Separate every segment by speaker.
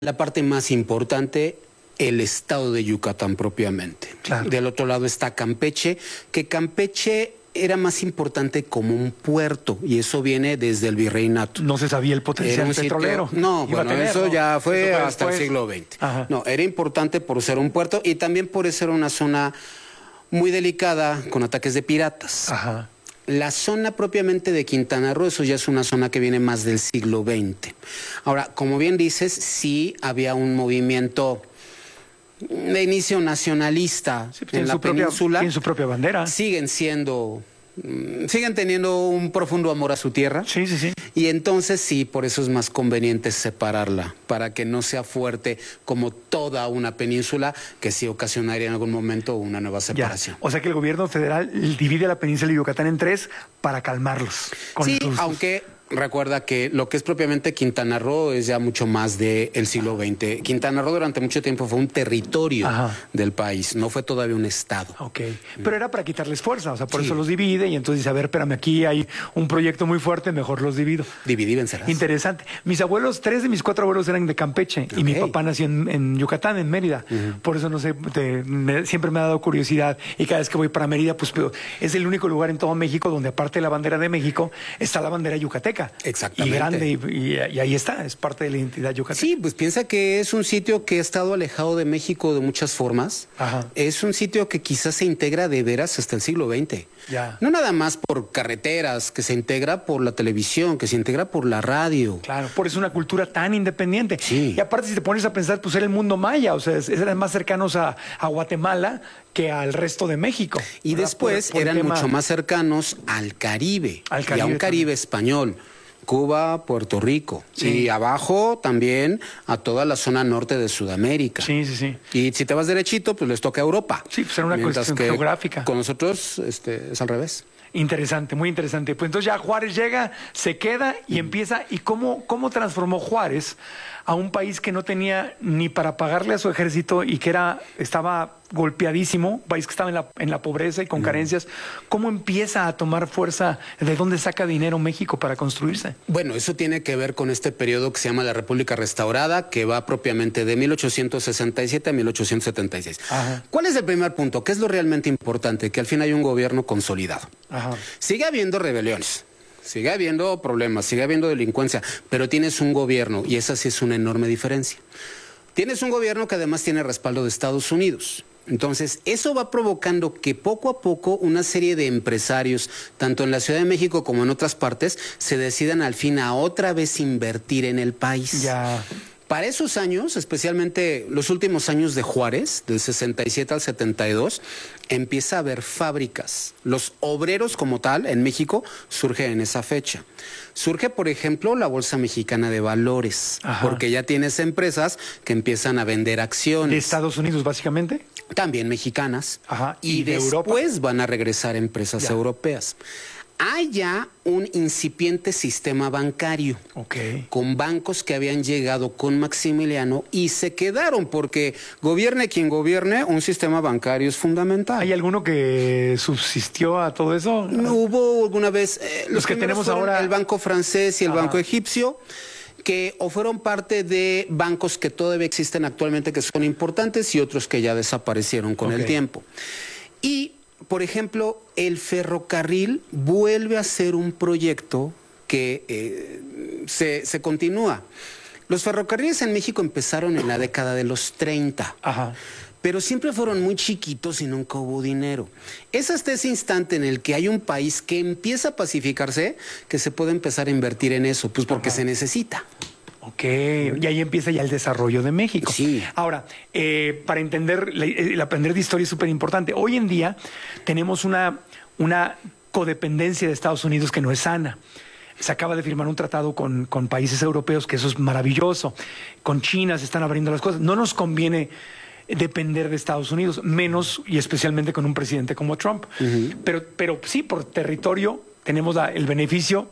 Speaker 1: la parte más importante, el estado de Yucatán propiamente.
Speaker 2: Claro.
Speaker 1: Del otro lado está Campeche, que Campeche era más importante como un puerto, y eso viene desde el virreinato.
Speaker 2: No se sabía el
Speaker 1: Era
Speaker 2: potencial
Speaker 1: un sitio-
Speaker 2: petrolero.
Speaker 1: No,
Speaker 2: Iba a
Speaker 1: bueno,
Speaker 2: tener,
Speaker 1: eso
Speaker 2: ¿no?
Speaker 1: ya fue
Speaker 2: Eso
Speaker 1: hasta el
Speaker 2: después.
Speaker 1: siglo XX.
Speaker 2: Ajá.
Speaker 1: No, era importante por ser un puerto y también por ser una zona muy delicada con ataques de piratas.
Speaker 2: Ajá.
Speaker 1: La zona propiamente de Quintana Roo, eso ya es una zona que viene más del siglo XX. Ahora, como bien dices, sí había un movimiento de inicio nacionalista
Speaker 2: Sí, pues
Speaker 1: en la península.
Speaker 2: tiene su propia bandera.
Speaker 1: Siguen teniendo un profundo amor a su tierra.
Speaker 2: Sí, sí, sí.
Speaker 1: Y entonces sí, por eso es más conveniente separarla, para que no sea fuerte como toda una península, que sí ocasionaría en algún momento una nueva
Speaker 2: Ya.
Speaker 1: separación.
Speaker 2: O sea que el gobierno federal divide la península de Yucatán en tres para calmarlos.
Speaker 1: Sí, aunque recuerda que lo que es propiamente Quintana Roo es ya mucho más del siglo XX. Quintana Roo durante mucho tiempo fue un territorio
Speaker 2: Ajá.
Speaker 1: del país, no fue todavía un estado.
Speaker 2: Ok, pero era para quitarles fuerza, o sea, por
Speaker 1: Sí.
Speaker 2: eso los divide y entonces dice, a ver, espérame, aquí hay un proyecto muy fuerte, mejor los divido.
Speaker 1: Dividir y vencerás.
Speaker 2: Interesante. Mis abuelos, 3 de mis 4 abuelos eran de Campeche y mi
Speaker 1: Ok.
Speaker 2: papá nació en Yucatán, en Mérida. Por eso, no sé, siempre me ha dado curiosidad y cada vez que voy para Mérida, pues es el único lugar en todo México donde aparte de la bandera de México está la bandera yucateca.
Speaker 1: Exactamente.
Speaker 2: Y grande y ahí está, es parte de la identidad yucateca.
Speaker 1: Sí, pues piensa que es un sitio que ha estado alejado de México de muchas formas.
Speaker 2: Ajá.
Speaker 1: Es un sitio que quizás se integra de veras hasta el siglo XX.
Speaker 2: Ya.
Speaker 1: No nada más por carreteras, que se integra por la televisión, que se integra por la radio.
Speaker 2: Claro, por eso es una cultura tan independiente.
Speaker 1: Sí.
Speaker 2: Y aparte, si te pones a pensar, pues era el mundo maya, o sea, eran más cercanos a Guatemala que al resto de México.
Speaker 1: Y
Speaker 2: ¿verdad?
Speaker 1: después
Speaker 2: Por el
Speaker 1: eran
Speaker 2: tema-
Speaker 1: mucho más cercanos al Caribe.
Speaker 2: Al
Speaker 1: Y a
Speaker 2: Caribe
Speaker 1: un Caribe
Speaker 2: también.
Speaker 1: español. Cuba, Puerto Rico.
Speaker 2: Sí.
Speaker 1: Y abajo también a toda la zona norte de Sudamérica.
Speaker 2: Sí, sí, sí.
Speaker 1: Y si te vas derechito, pues les toca a Europa.
Speaker 2: Sí, pues era una
Speaker 1: Mientras
Speaker 2: cuestión
Speaker 1: que
Speaker 2: geográfica.
Speaker 1: Con nosotros es al revés.
Speaker 2: Interesante, muy interesante. Pues entonces ya Juárez llega, se queda y empieza. ¿Y cómo transformó Juárez a un país que no tenía ni para pagarle a su ejército y que estaba golpeadísimo, un país que estaba en la pobreza y con carencias? ¿Cómo empieza a tomar fuerza? ¿De dónde saca dinero México para construirse?
Speaker 1: Bueno, eso tiene que ver con este periodo que se llama la República Restaurada, que va propiamente de 1867 a 1876.
Speaker 2: Ajá.
Speaker 1: ¿Cuál es el primer punto? ¿Qué es lo realmente importante? Que al fin hay un gobierno consolidado.
Speaker 2: Ajá.
Speaker 1: Sigue habiendo rebeliones, sigue habiendo problemas, sigue habiendo delincuencia, pero tienes un gobierno, y esa sí es una enorme diferencia. Tienes un gobierno que además tiene respaldo de Estados Unidos. Entonces, eso va provocando que poco a poco una serie de empresarios, tanto en la Ciudad de México como en otras partes, se decidan al fin a otra vez invertir en el país.
Speaker 2: Ya.
Speaker 1: Para esos años, especialmente los últimos años de Juárez, del 67 al 72, empieza a haber fábricas. Los obreros como tal en México surgen en esa fecha. Surge, por ejemplo, la Bolsa Mexicana de Valores,
Speaker 2: Ajá.
Speaker 1: porque ya tienes empresas que empiezan a vender acciones.
Speaker 2: ¿De Estados Unidos, básicamente?
Speaker 1: También mexicanas.
Speaker 2: Ajá.
Speaker 1: Y
Speaker 2: de
Speaker 1: después
Speaker 2: Europa.
Speaker 1: van a regresar empresas
Speaker 2: Ya.
Speaker 1: europeas. Hay ya un incipiente sistema bancario
Speaker 2: Ok.
Speaker 1: con bancos que habían llegado con Maximiliano y se quedaron porque gobierne quien gobierne, un sistema bancario es fundamental.
Speaker 2: ¿Hay alguno que subsistió a todo eso?
Speaker 1: No hubo alguna vez
Speaker 2: Los que
Speaker 1: primeros
Speaker 2: tenemos
Speaker 1: fueron
Speaker 2: ahora-
Speaker 1: el banco francés y el
Speaker 2: Ajá.
Speaker 1: banco egipcio, que o fueron parte de bancos que todavía existen actualmente que son importantes y otros que ya desaparecieron con el
Speaker 2: Ok.
Speaker 1: tiempo. Y por ejemplo, el ferrocarril vuelve a ser un proyecto que se continúa. Los ferrocarriles en México empezaron en la década de los 30.
Speaker 2: Ajá.
Speaker 1: Pero siempre fueron muy chiquitos y nunca hubo dinero. Es hasta ese instante en el que hay un país que empieza a pacificarse que se puede empezar a invertir en eso, pues porque se necesita.
Speaker 2: Ok, y ahí empieza ya el desarrollo de México.
Speaker 1: Sí.
Speaker 2: Ahora, para entender, el aprender de historia es súper importante. Hoy en día tenemos una codependencia de Estados Unidos que no es sana. Se acaba de firmar un tratado con países europeos, que eso es maravilloso. Con China se están abriendo las cosas. No nos conviene depender de Estados Unidos, menos y especialmente con un presidente como Trump. Pero sí, por territorio tenemos el beneficio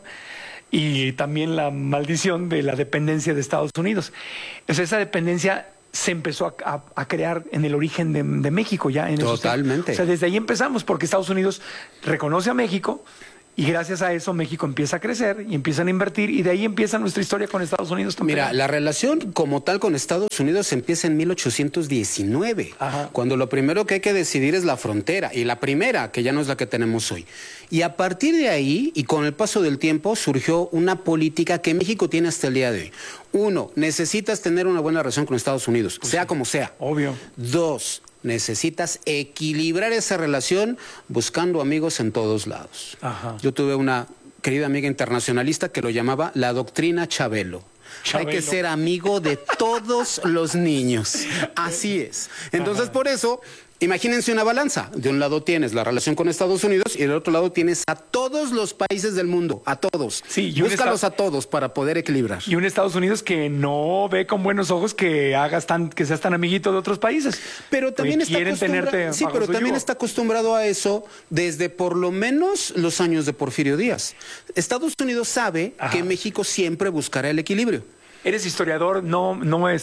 Speaker 2: y también la maldición de la dependencia de Estados Unidos. O sea, esa dependencia se empezó a crear en el origen de México ya. En
Speaker 1: Totalmente.
Speaker 2: o sea, desde ahí empezamos, porque Estados Unidos reconoce a México Y gracias a eso México empieza a crecer y empiezan a invertir y de ahí empieza nuestra historia con Estados Unidos también.
Speaker 1: Mira, la relación como tal con Estados Unidos empieza en 1819, cuando lo primero que hay que decidir es la frontera, y la primera, que ya no es la que tenemos hoy. Y a partir de ahí, y con el paso del tiempo, surgió una política que México tiene hasta el día de hoy. Uno, necesitas tener una buena relación con Estados Unidos, pues sea como sea.
Speaker 2: Obvio.
Speaker 1: Dos, necesitas equilibrar esa relación buscando amigos en todos lados. Yo tuve una querida amiga internacionalista que lo llamaba la doctrina Chabelo. Hay que ser amigo de todos los niños. Así es. Entonces, por eso, imagínense una balanza. De un lado tienes la relación con Estados Unidos y del otro lado tienes a todos los países del mundo, a todos.
Speaker 2: Sí,
Speaker 1: búscalos a todos para poder equilibrar.
Speaker 2: Y un Estados Unidos que no ve con buenos ojos que que seas tan amiguito de otros países.
Speaker 1: Pero también está acostumbrado, sí, pero también está acostumbrado a eso desde por lo menos los años de Porfirio Díaz. Estados Unidos sabe que México siempre buscará el equilibrio.
Speaker 2: Eres historiador, no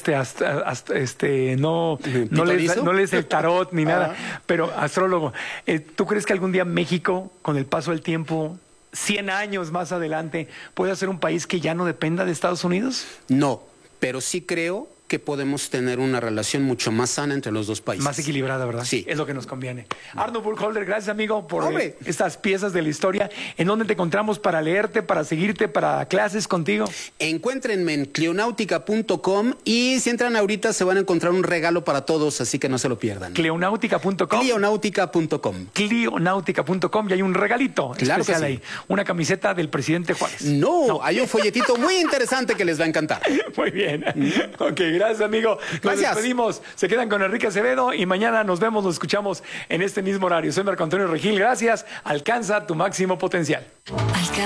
Speaker 2: lees el tarot ni nada, pero astrólogo. ¿Tú crees que algún día México, con el paso del tiempo, 100 años más adelante, puede ser un país que ya no dependa de Estados Unidos?
Speaker 1: No, pero sí creo que podemos tener una relación mucho más sana entre los dos países.
Speaker 2: Más equilibrada, ¿verdad?
Speaker 1: Sí.
Speaker 2: Es lo que nos conviene. Arno Burkholder, gracias, amigo, por estas piezas de la historia. ¿En dónde te encontramos para leerte, para seguirte, para clases contigo?
Speaker 1: Encuéntrenme en cleonautica.com y si entran ahorita se van a encontrar un regalo para todos, así que no se lo pierdan.
Speaker 2: Cleonautica.com.
Speaker 1: Cleonautica.com.
Speaker 2: Cleonautica.com y hay un regalito
Speaker 1: claro
Speaker 2: especial
Speaker 1: que sí.
Speaker 2: ahí. Una camiseta del presidente Juárez.
Speaker 1: No, hay un folletito muy interesante que les va a encantar.
Speaker 2: Muy bien. Ok, gracias, amigo. Nos despedimos. Se quedan con Enrique Acevedo y mañana nos vemos, nos escuchamos en este mismo horario. Soy Marco Antonio Regil. Gracias. Alcanza tu máximo potencial.